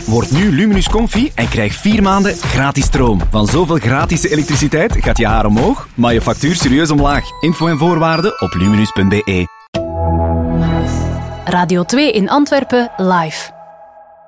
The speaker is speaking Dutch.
Word nu Luminus Comfy en krijg 4 maanden gratis stroom. Van zoveel gratis elektriciteit gaat je haar omhoog, maar je factuur serieus omlaag. Info en voorwaarden op luminus.be. Radio 2 in Antwerpen live.